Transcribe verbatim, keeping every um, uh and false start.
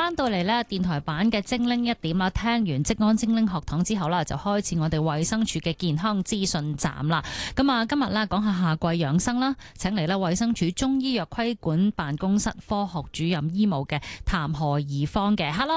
翻到嚟呢電台版嘅精靈一點啦，聽完職安精靈學堂之後啦，就開始我哋衛生署嘅健康資訊站啦。咁啊，今日咧講下夏季養生啦，請嚟咧衛生署中醫藥規管辦公室科學主任醫務嘅譚何宜芳嘅。Hello。